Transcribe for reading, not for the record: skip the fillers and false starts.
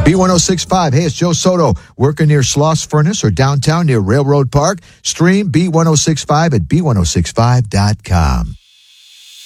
B1065. Hey, it's Joe Soto working near Sloss Furnace or downtown near Railroad Park. Stream B1065 at B1065.com.